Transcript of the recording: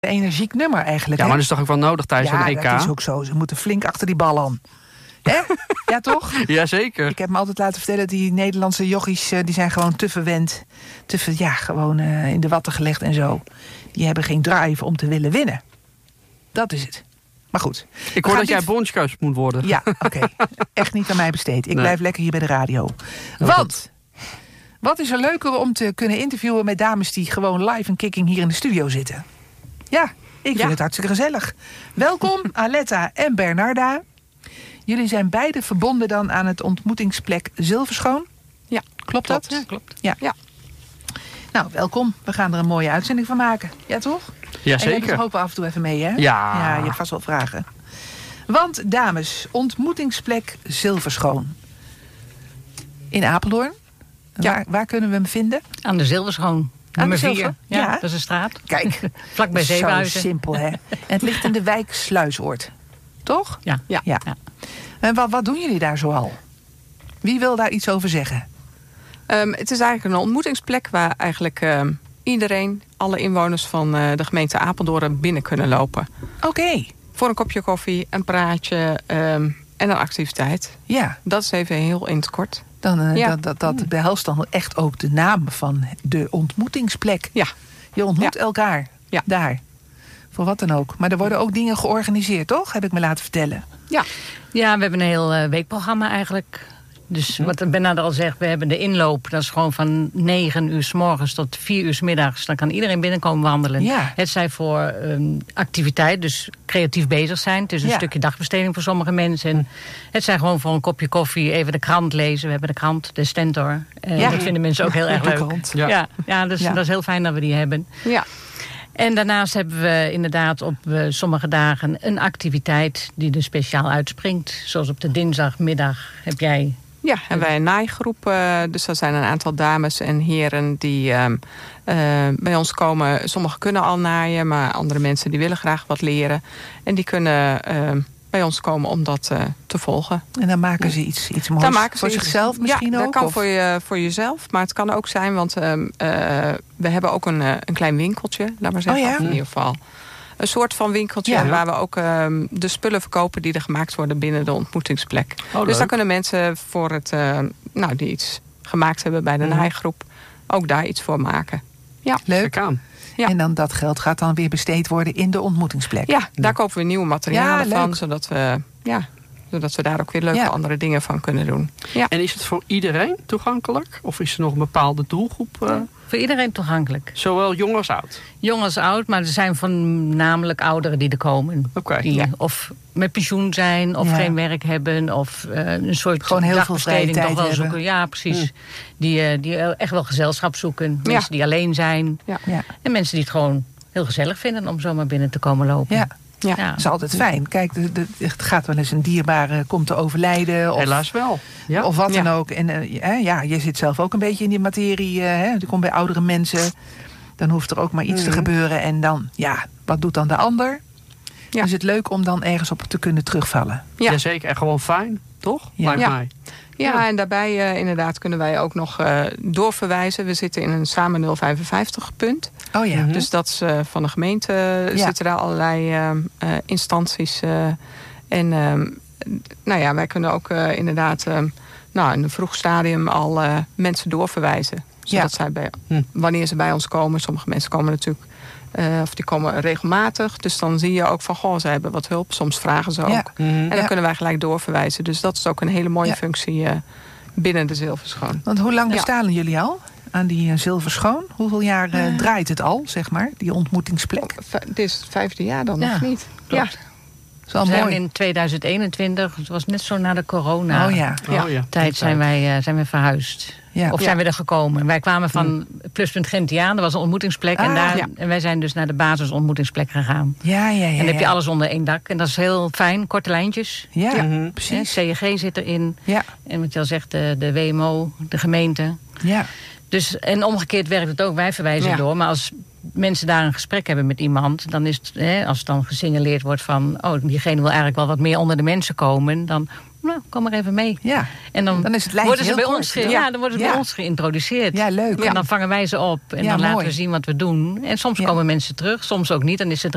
energiek nummer eigenlijk. Ja, maar dat is toch ook wel nodig tijdens een EK? Ja, dat is ook zo. Ze moeten flink achter die bal aan. Hè? Ja, toch? Jazeker. Ik heb me altijd laten vertellen, die Nederlandse jochies, die zijn gewoon te verwend. Gewoon in de watten gelegd en zo. Die hebben geen drive om te willen winnen. Dat is het. Maar goed. Ik hoor dat jij bondscoach moet worden. Ja, oké. Echt niet aan mij besteed. Ik blijf lekker hier bij de radio. Want, wat is er leuker om te kunnen interviewen met dames die gewoon live en kicking hier in de studio zitten? Ja, ik vind het hartstikke gezellig. Welkom, Aletta en Bernarda. Jullie zijn beide verbonden dan aan het ontmoetingsplek Zilverschoon? Ja. Klopt dat? Ja, klopt. Ja. Nou, welkom. We gaan er een mooie uitzending van maken. Ja, toch? Jazeker. En jij hopen af en toe even mee, hè? Ja. Je hebt vast wel vragen. Want, dames, ontmoetingsplek Zilverschoon. In Apeldoorn. Ja. Waar kunnen we hem vinden? Aan de Zilverschoon. Nummer 4. Ja, dat is een straat. Kijk. Vlakbij Zevenhuizen. Zo simpel, hè? En het ligt in de wijk Sluisoord. Toch? Ja. En wat doen jullie daar zoal? Wie wil daar iets over zeggen? Het is eigenlijk een ontmoetingsplek waar eigenlijk iedereen, alle inwoners van de gemeente Apeldoorn binnen kunnen lopen. Oké. Voor een kopje koffie, een praatje en een activiteit. Ja. Dat is even heel in het kort. Dat behelst dan echt ook de naam van de ontmoetingsplek. Ja. Je ontmoet elkaar daar. Voor wat dan ook. Maar er worden ook dingen georganiseerd, toch? Heb ik me laten vertellen. Ja, we hebben een heel weekprogramma eigenlijk. Dus wat Bernarda al zegt, we hebben de inloop. Dat is gewoon van 9 uur 's morgens tot 4 uur 's middags. Dan kan iedereen binnenkomen wandelen. Ja. Het zij voor activiteit, dus creatief bezig zijn. Het is een stukje dagbesteding voor sommige mensen. En het zijn gewoon voor een kopje koffie, even de krant lezen. We hebben de krant, de Stentor. Dat vinden mensen ook heel erg leuk. Dat is heel fijn dat we die hebben. Ja. En daarnaast hebben we inderdaad op sommige dagen een activiteit die er speciaal uitspringt. Zoals op de dinsdagmiddag heb jij... Ja, hebben wij een naaigroep. Dus dat zijn een aantal dames en heren die bij ons komen. Sommigen kunnen al naaien, maar andere mensen die willen graag wat leren. En die kunnen bij ons komen om dat te volgen. En dan maken ze iets moois voor zichzelf misschien ook? Ja, dat kan voor jezelf. Maar het kan ook zijn, want we hebben ook een klein winkeltje. Laat maar zeggen, in ieder geval. Een soort van winkeltje waar we ook de spullen verkopen die er gemaakt worden binnen de ontmoetingsplek. Dus daar kunnen mensen voor het, die iets gemaakt hebben bij de naaigroep, ook daar iets voor maken. Ja. Leuk. aan. Ja. En dan dat geld gaat dan weer besteed worden in de ontmoetingsplek. Ja, daar kopen we nieuwe materialen van, zodat we daar ook weer leuke andere dingen van kunnen doen. Ja. En is het voor iedereen toegankelijk? Of is er nog een bepaalde doelgroep? Voor iedereen toegankelijk. Zowel jong als oud? Jong als oud, maar er zijn voornamelijk ouderen die er komen. Die of met pensioen zijn, of geen werk hebben, of een soort gewoon heel dagbesteding veel vrije toch wel tijd zoeken. hebben. Ja, precies. Die echt wel gezelschap zoeken. Mensen die alleen zijn. Ja. En mensen die het gewoon heel gezellig vinden om zomaar binnen te komen lopen. Ja, dat is altijd fijn. Kijk, het gaat wel eens een dierbare komt te overlijden. Of, helaas wel. Ja. Of wat dan ook. En je zit zelf ook een beetje in die materie. Je komt bij oudere mensen. Dan hoeft er ook maar iets te gebeuren. En dan, wat doet dan de ander? Ja. Is het leuk om dan ergens op te kunnen terugvallen? Ja. Jazeker. En gewoon fijn, toch? Ja. Lijkt mij. Ja, en daarbij inderdaad kunnen wij ook nog doorverwijzen. We zitten in een Samen 055 punt. Oh ja. Dus dat is van de gemeente. Zitten daar allerlei instanties. Wij kunnen ook inderdaad in een vroeg stadium al mensen doorverwijzen. Zodat zij wanneer ze bij ons komen. Sommige mensen komen natuurlijk... of die komen regelmatig. Dus dan zie je ook van, ze hebben wat hulp. Soms vragen ze ook. Ja. En dan kunnen wij gelijk doorverwijzen. Dus dat is ook een hele mooie functie binnen de Zilverschoon. Want hoe lang bestaan jullie al aan die Zilverschoon? Hoeveel jaar draait het al, zeg maar, die ontmoetingsplek? Dit is het 5e jaar dan, of niet? Klopt. Ja. We zijn in 2021, het was net zo na de corona-tijd, zijn wij verhuisd. Ja. Of zijn we er gekomen. Wij kwamen van Pluspunt Gentiaan, dat was een ontmoetingsplek. En wij zijn dus naar de basisontmoetingsplek gegaan. En dan heb je alles onder één dak. En dat is heel fijn, korte lijntjes. Ja, precies. CEG zit erin. Ja. En wat je al zegt, de WMO, de gemeente. Ja. Dus, en omgekeerd werkt het ook, wij verwijzen door. Maar als mensen daar een gesprek hebben met iemand, dan is het, als het dan gesignaleerd wordt van, diegene wil eigenlijk wel wat meer onder de mensen komen, dan kom maar even mee. Ja. En dan is het lijntje worden ze heel bij kort, ons, dan worden ze bij ons geïntroduceerd. Ja, leuk. En dan vangen wij ze op en dan laten we zien wat we doen. En soms komen mensen terug, soms ook niet. Dan is het